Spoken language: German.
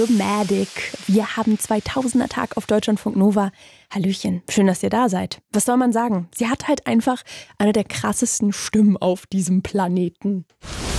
Matic. Wir haben 2000er Tag auf Deutschlandfunk Nova. Hallöchen, schön, dass ihr da seid. Was soll man sagen? Sie hat halt einfach eine der krassesten Stimmen auf diesem Planeten.